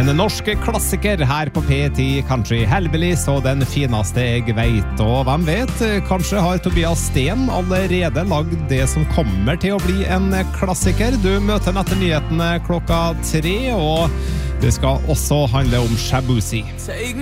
En norsk klassiker her på P10 Country, Hellbilly, så den fineste jeg vet. Og hvem vet, kanskje har Tobias Sten allerede lagd det som kommer til å bli en klassiker. Du møter etter nyhetene 3:00, og det skal også handle om Shabuzi. Take